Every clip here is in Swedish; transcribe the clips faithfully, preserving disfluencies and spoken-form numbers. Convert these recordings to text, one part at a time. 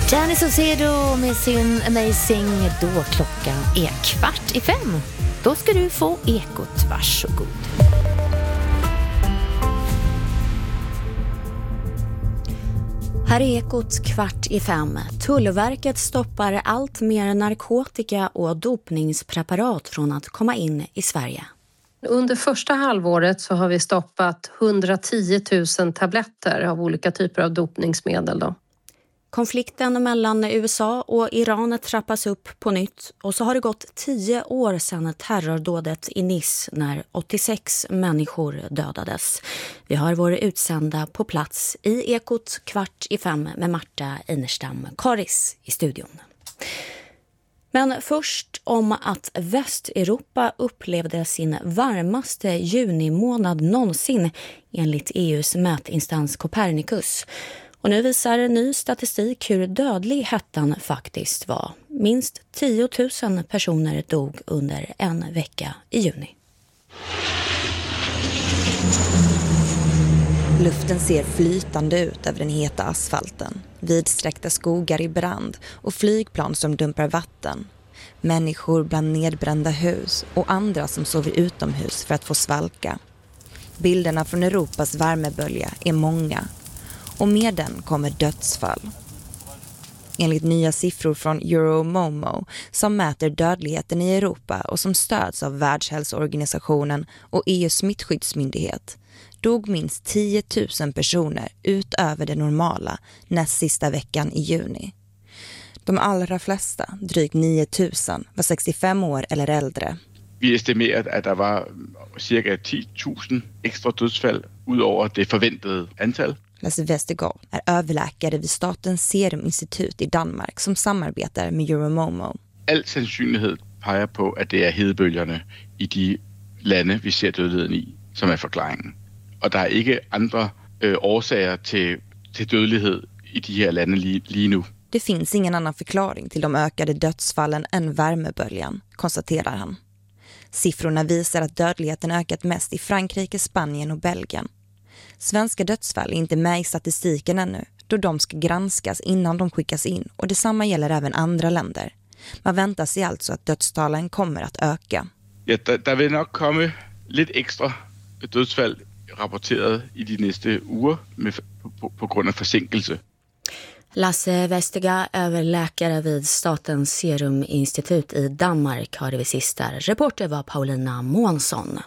Danny Saucedo med sin Amazing. Då klockan är kvart i fem. Då ska du få Ekot, varsågod. Här är Ekot kvart i fem. Tullverket stoppar allt mer narkotika och dopningspreparat från att komma in i Sverige. Under första halvåret så har vi stoppat hundratio tusen tabletter av olika typer av dopningsmedel då. Konflikten mellan U S A och Iran trappas upp på nytt och så har det gått tio år sedan terrordådet i Nice när åttiosex människor dödades. Vi har vår utsända på plats i Ekot kvart i fem med Marta Einerstam Karis i studion. Men först om att Västeuropa upplevde sin varmaste junimånad någonsin enligt E U:s mätinstans Copernicus. Och nu visar ny statistik hur dödlig hettan faktiskt var. Minst tio tusen personer dog under en vecka i juni. Luften ser flytande ut över den heta asfalten. Vidsträckta skogar i brand och flygplan som dumpar vatten. Människor bland nedbrända hus och andra som sover utomhus för att få svalka. Bilderna från Europas värmebölja är många. Och med den kommer dödsfall. Enligt nya siffror från Euromomo som mäter dödligheten i Europa och som stöds av Världshälsoorganisationen och E U:s smittskyddsmyndighet dog minst tio tusen personer utöver det normala näst sista veckan i juni. De allra flesta, drygt nio tusen, var sextiofem år eller äldre. Vi estimerade att det var cirka tio tusen extra dödsfall utöver det förväntade antal. Lasse Vestergaard är överläkare vid Statens Seruminstitut i Danmark som samarbetar med Euromomo. All sannsynlighet peger på att det är hedbølgerne i de lande vi ser dödligheten i som är förklaringen. Och det är inte andra øh, årsager till, till dödlighet i de här lande lige, lige nu. Det finns ingen annan förklaring till de ökade dödsfallen än värmeböljan, konstaterar han. Siffrorna visar att dödligheten ökat mest i Frankrike, Spanien och Belgien. Svenska dödsfall är inte med i statistiken ännu, då de ska granskas innan de skickas in, och detsamma gäller även andra länder. Man väntar sig alltså att dödstalen kommer att öka. Ja, där, där vill nog komma lite extra dödsfall rapporterade i de nästa uger med, på, på grund av försinkelse. Lasse Vestergaard, överläkare vid Statens Seruminstitut i Danmark, har det vid sista. Reporter var Paulina Månsson.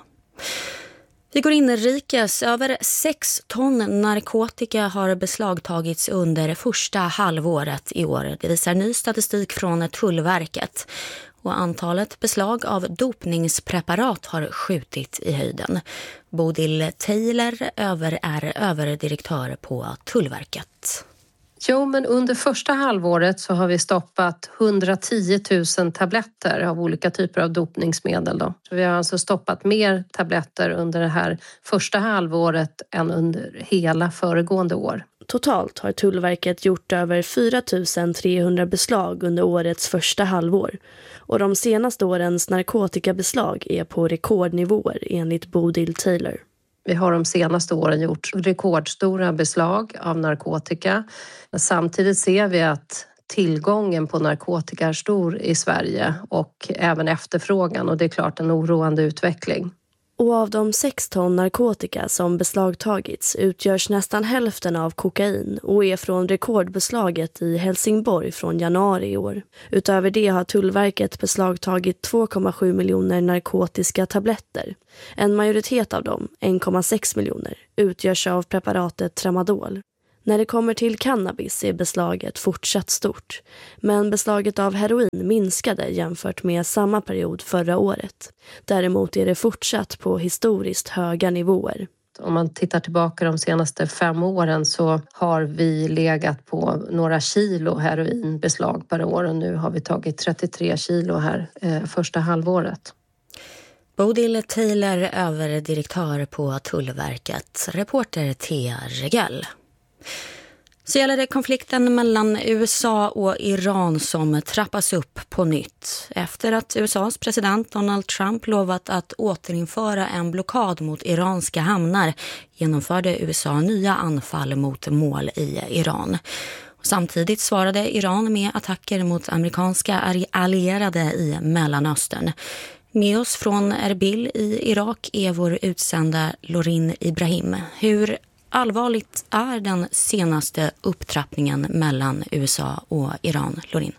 Vi går inrikes. Över sex ton narkotika har beslagtagits under första halvåret i år. Det visar ny statistik från Tullverket. Och antalet beslag av dopningspreparat har skjutit i höjden. Bodil Taylor över är överdirektör på Tullverket. Jo, men under första halvåret så har vi stoppat hundratio tusen tabletter av olika typer av dopningsmedel då. Så vi har alltså stoppat mer tabletter under det här första halvåret än under hela föregående år. Totalt har Tullverket gjort över fyra tusen trehundra beslag under årets första halvår. Och de senaste årens narkotikabeslag är på rekordnivåer enligt Bodil Taylor. Vi har de senaste åren gjort rekordstora beslag av narkotika. Samtidigt ser vi att tillgången på narkotika är stor i Sverige och även efterfrågan, och det är klart en oroande utveckling. Och av de sex ton narkotika som beslagtagits utgörs nästan hälften av kokain och är från rekordbeslaget i Helsingborg från januari i år. Utöver det har Tullverket beslagtagit två komma sju miljoner narkotiska tabletter. En majoritet av dem, en komma sex miljoner, utgörs av preparatet Tramadol. När det kommer till cannabis är beslaget fortsatt stort, men beslaget av heroin minskade jämfört med samma period förra året. Däremot är det fortsatt på historiskt höga nivåer. Om man tittar tillbaka de senaste fem åren så har vi legat på några kilo heroinbeslag per år, och nu har vi tagit trettiotre kilo här eh, första halvåret. Bodil Taylor, överdirektör på Tullverket. Reporter Thea Regell. Så gäller det konflikten mellan U S A och Iran som trappas upp på nytt. Efter att U S A:s president Donald Trump lovat att återinföra en blockad mot iranska hamnar genomförde U S A nya anfall mot mål i Iran. Samtidigt svarade Iran med attacker mot amerikanska allierade i Mellanöstern. Med oss från Erbil i Irak är vår utsända Lorin Ibrahim. Hur allvarligt är den senaste upptrappningen mellan U S A och Iran, Lorin?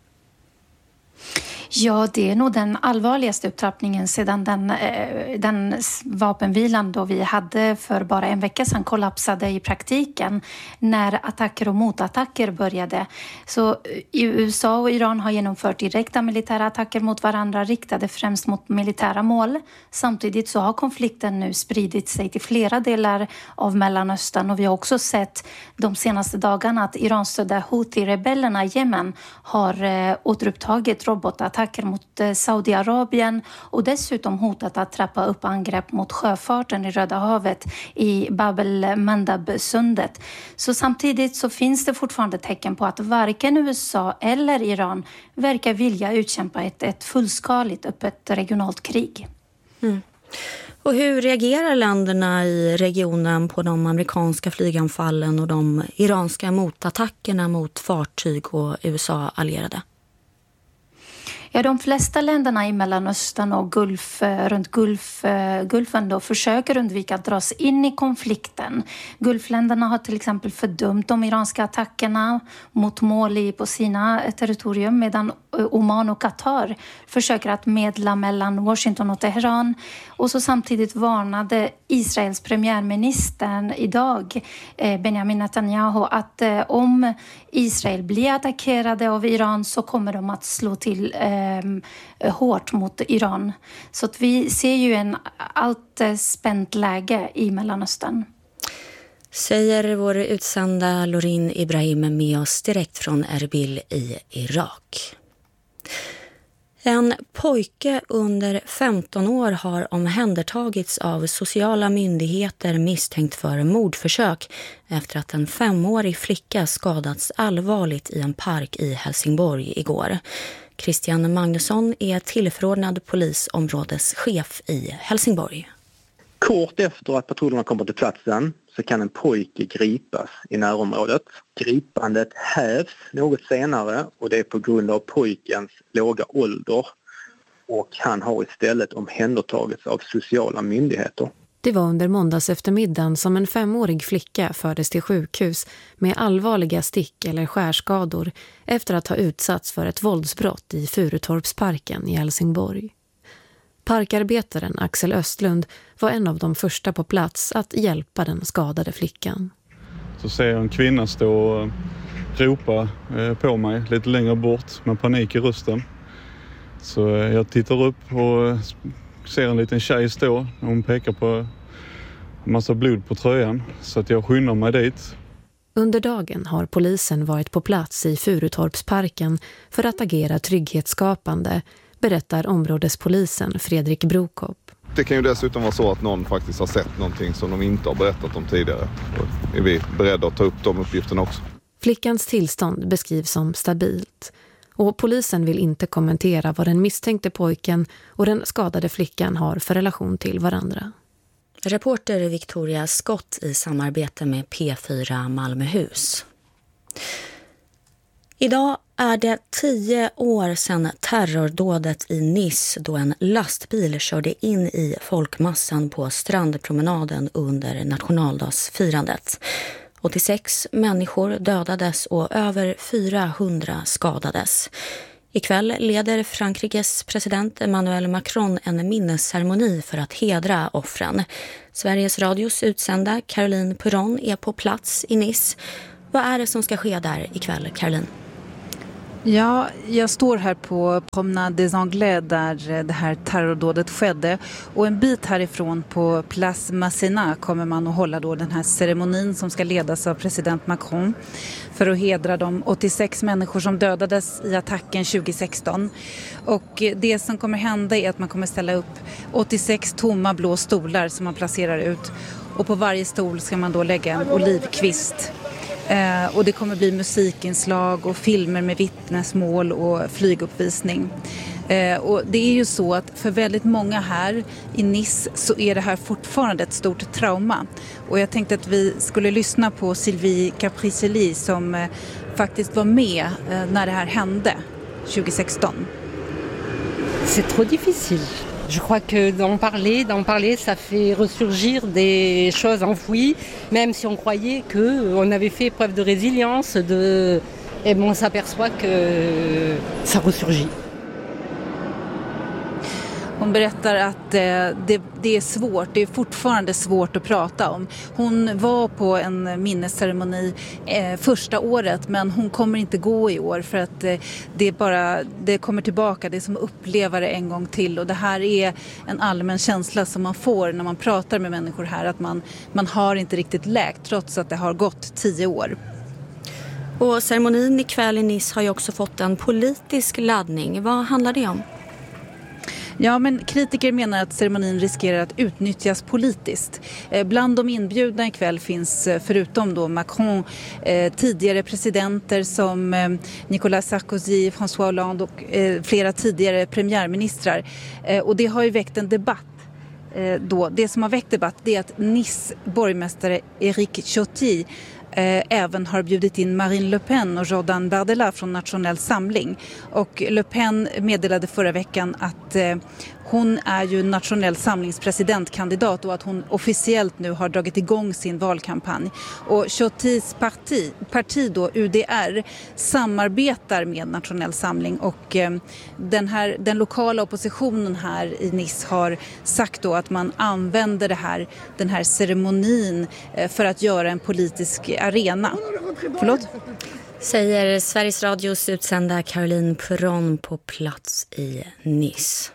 Ja, det är nog den allvarligaste upptrappningen sedan den, den vapenvilan då vi hade för bara en vecka sedan kollapsade i praktiken när attacker och motattacker började. Så U S A och Iran har genomfört direkta militära attacker mot varandra riktade främst mot militära mål. Samtidigt så har konflikten nu spridit sig till flera delar av Mellanöstern och vi har också sett de senaste dagarna att Iran-stödda Houthi-rebellerna i Jemen har eh, återupptagit robotattacker mot Saudiarabien och dessutom hotat att trappa upp angrepp mot sjöfarten i Röda havet i Bab el-Mandab-sundet. Så samtidigt så finns det fortfarande tecken på att varken U S A eller Iran verkar vilja utkämpa ett, ett fullskaligt öppet regionalt krig. Mm. Och hur reagerar länderna i regionen på de amerikanska flyganfallen och de iranska motattackerna mot fartyg och U S A-allierade? Ja, de flesta länderna i Mellanöstern och Gulf, runt Gulf, Gulfen då försöker undvika att dras in i konflikten. Gulfländerna har till exempel fördömt de iranska attackerna mot mål på sina territorium medan Oman och Qatar försöker att medla mellan Washington och Teheran. Och så samtidigt varnade Israels premiärministern idag, Benjamin Netanyahu, att om Israel blir attackerade av Iran så kommer de att slå till eh, hårt mot Iran. Så att vi ser ju en allt spänt läge i Mellanöstern. Säger vår utsända Lorin Ibrahim med oss direkt från Erbil i Irak. En pojke under femton år har omhändertagits av sociala myndigheter misstänkt för mordförsök efter att en femårig flicka skadats allvarligt i en park i Helsingborg igår. Christian Magnusson är tillförordnad polisområdeschef i Helsingborg. Kort efter att patrullerna kommer till platsen så kan en pojke gripas i närområdet. Gripandet hävs något senare och det är på grund av pojkens låga ålder och han har istället omhändertagits av sociala myndigheter. Det var under måndags eftermiddagen som en femårig flicka fördes till sjukhus med allvarliga stick- eller skärskador efter att ha utsatts för ett våldsbrott i Furutorpsparken i Helsingborg. Parkarbetaren Axel Östlund var en av de första på plats att hjälpa den skadade flickan. Så ser jag en kvinna stå och ropa på mig lite längre bort med panik i rösten. Så jag tittar upp och ser en liten tjej stå. Hon pekar på en massa blod på tröjan så att jag skyndar mig dit. Under dagen har polisen varit på plats i Furutorpsparken för att agera trygghetsskapande, berättar områdespolisen Fredrik Brokopp. Det kan ju dessutom vara så att någon faktiskt har sett någonting som de inte har berättat om tidigare. Och är vi beredda att ta upp de uppgifterna också. Flickans tillstånd beskrivs som stabilt. Och polisen vill inte kommentera vad den misstänkte pojken och den skadade flickan har för relation till varandra. Reporter Victoria Skott i samarbete med P fyra Malmöhus. Idag är det tio år sedan terrordådet i Nice då en lastbil körde in i folkmassan på strandpromenaden under nationaldagsfirandet. åttiosex människor dödades och över fyrahundra skadades. Ikväll leder Frankrikes president Emmanuel Macron en minnesceremoni för att hedra offren. Sveriges Radios utsända Caroline Perron är på plats i Nice. Vad är det som ska ske där ikväll, Caroline? Ja, jag står här på Promenade des Anglais där det här terrordådet skedde. Och en bit härifrån på Place Masséna kommer man att hålla då den här ceremonin som ska ledas av president Macron för att hedra de åttiosex människor som dödades i attacken tjugohundrasexton. Och det som kommer hända är att man kommer ställa upp åttiosex tomma blå stolar som man placerar ut. Och på varje stol ska man då lägga en olivkvist. Eh, och det kommer bli musikinslag och filmer med vittnesmål och flyguppvisning. Eh, och det är ju så att för väldigt många här i Nice så är det här fortfarande ett stort trauma. Och jag tänkte att vi skulle lyssna på Sylvie Capriceli som eh, faktiskt var med när det här hände tjugohundrasexton? C'est trop difficile. Je crois que d'en parler, d'en parler, ça fait ressurgir des choses enfouies, même si on croyait qu'on avait fait preuve de résilience, de... et bon, on s'aperçoit que ça ressurgit. Hon berättar att det, det är svårt, det är fortfarande svårt att prata om. Hon var på en minnesceremoni eh, första året, men hon kommer inte gå i år för att eh, det, bara, det kommer tillbaka, det är som att uppleva det en gång till. Och det här är en allmän känsla som man får när man pratar med människor här, att man, man har inte riktigt läkt trots att det har gått tio år. Och ceremonin ikväll i Nice har ju också fått en politisk laddning. Vad handlar det om? Ja, men kritiker menar att ceremonin riskerar att utnyttjas politiskt. Eh, bland de inbjudna ikväll finns, förutom då Macron, eh, tidigare presidenter som eh, Nicolas Sarkozy, François Hollande och eh, flera tidigare premiärministrar. Eh, och det har ju väckt en debatt. Eh, då. Det som har väckt debatt det är att Nice borgmästare Éric Ciotti Eh, även har bjudit in Marine Le Pen och Jordan Bardella från Nationell Samling. Och Le Pen meddelade förra veckan att eh, hon är ju nationell samlingspresidentkandidat och att hon officiellt nu har dragit igång sin valkampanj. Och Ciottis parti, parti då, U D R, samarbetar med Nationell Samling och eh, den, här, den lokala oppositionen här i Nice har sagt då att man använder det här, den här ceremonin eh, för att göra en politisk arena. Förlåt? Säger Sveriges Radios utsända Caroline Perron på plats i Nice.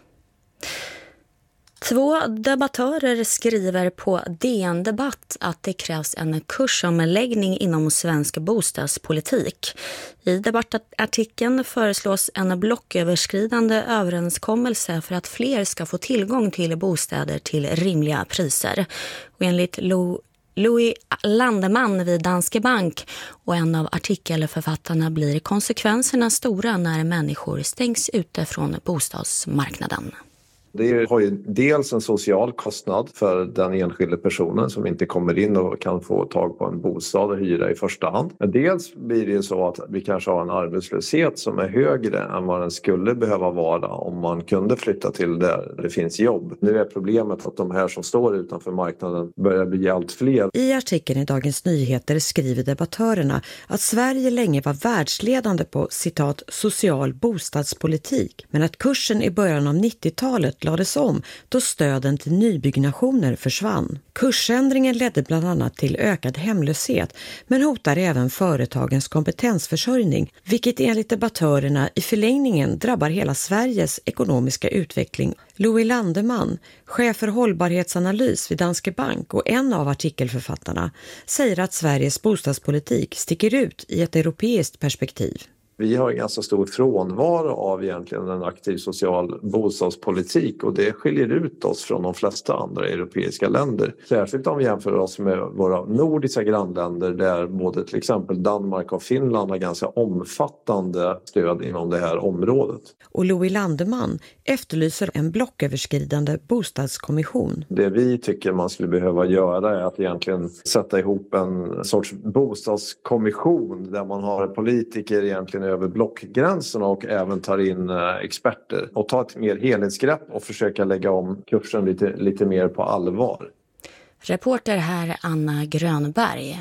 Två debattörer skriver på D N Debatt att det krävs en kursomläggning inom svensk bostadspolitik. I debattartikeln föreslås en blocköverskridande överenskommelse för att fler ska få tillgång till bostäder till rimliga priser. Och enligt Lo Louis Landeman vid Danske Bank och en av artikelförfattarna blir konsekvenserna stora när människor stängs ute från bostadsmarknaden. Det har ju dels en social kostnad för den enskilda personen som inte kommer in och kan få tag på en bostad och hyra i första hand. Men dels blir det ju så att vi kanske har en arbetslöshet som är högre än vad den skulle behöva vara om man kunde flytta till där det finns jobb. Nu är problemet att de här som står utanför marknaden börjar bli allt fler. I artikeln i Dagens Nyheter skriver debattörerna att Sverige länge var världsledande på citat social bostadspolitik, men att kursen i början av nittiotalet lades om då stöden till nybyggnationer försvann. Kursändringen ledde bland annat till ökad hemlöshet men hotar även företagens kompetensförsörjning, vilket enligt debattörerna i förlängningen drabbar hela Sveriges ekonomiska utveckling. Louis Landeman, chef för hållbarhetsanalys vid Danske Bank och en av artikelförfattarna, säger att Sveriges bostadspolitik sticker ut i ett europeiskt perspektiv. Vi har en ganska stor frånvaro av egentligen en aktiv social bostadspolitik och det skiljer ut oss från de flesta andra europeiska länder. Särskilt om vi jämför oss med våra nordiska grannländer där både till exempel Danmark och Finland har ganska omfattande stöd inom det här området. Och Louis Landeman efterlyser en blocköverskridande bostadskommission. Det vi tycker man skulle behöva göra är att egentligen sätta ihop en sorts bostadskommission där man har politiker egentligen över blockgränserna och även tar in experter och ta ett mer helhetsgrepp och försöka lägga om kursen lite, lite mer på allvar. Reporter här Anna Grönberg.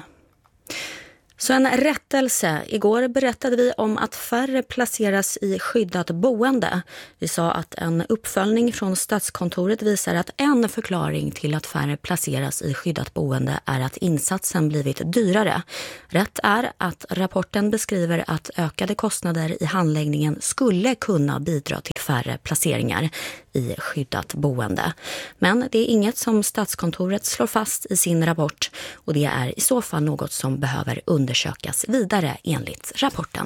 Så en rättelse. Igår berättade vi om att färre placeras i skyddat boende. Vi sa att en uppföljning från Statskontoret visar att en förklaring till att färre placeras i skyddat boende är att insatsen blivit dyrare. Rätt är att rapporten beskriver att ökade kostnader i handläggningen skulle kunna bidra till färre placeringar i skyddat boende. Men det är inget som Statskontoret slår fast i sin rapport och det är i så fall något som behöver undersökas vidare enligt rapporten.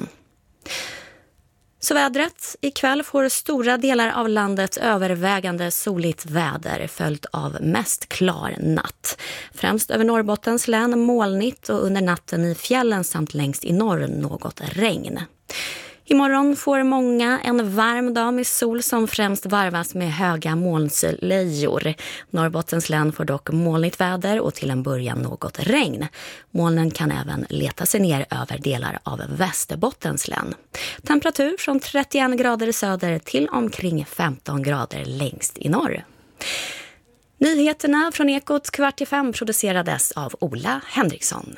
Så vädret. Ikväll får stora delar av landet övervägande soligt väder följt av mest klar natt. Främst över Norrbottens län molnigt och under natten i fjällen samt längst i norr något regn. Imorgon får många en varm dag med sol som främst varvas med höga molnslöjor. Norrbottens län får dock molnigt väder och till en början något regn. Molnen kan även leta sig ner över delar av Västerbottens län. Temperatur från trettioen grader i söder till omkring femton grader längst i norr. Nyheterna från Ekot kvart i fem producerades av Ola Henriksson.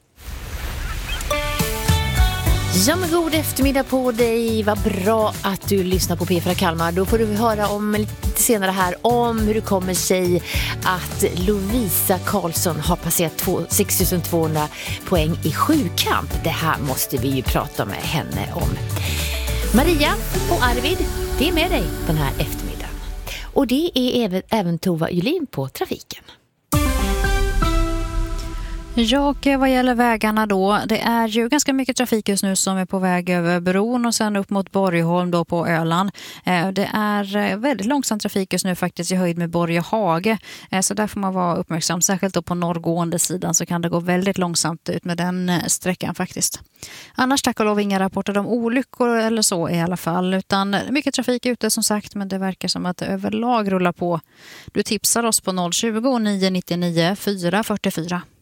Ja, men god eftermiddag på dig. Vad bra att du lyssnar på P fyra Kalmar. Då får du höra om lite senare här om hur det kommer sig att Lovisa Karlsson har passerat sex tusen tvåhundra poäng i sjukamp. Det här måste vi ju prata med henne om. Maria och Arvid, det är med dig den här eftermiddagen. Och det är även, även Tova Julin på trafiken. Ja, och vad gäller vägarna då, det är ju ganska mycket trafik just nu som är på väg över bron och sen upp mot Borgholm då på Öland. Det är väldigt långsam trafik just nu faktiskt i höjd med Borgehage, så där får man vara uppmärksam. Särskilt då på norrgående sidan så kan det gå väldigt långsamt ut med den sträckan faktiskt. Annars tack och lov inga rapporter om olyckor eller så i alla fall, utan mycket trafik ute som sagt, men det verkar som att det överlag rullar på. Du tipsar oss på noll tjugo, nio nio nio, fyra fyra fyra.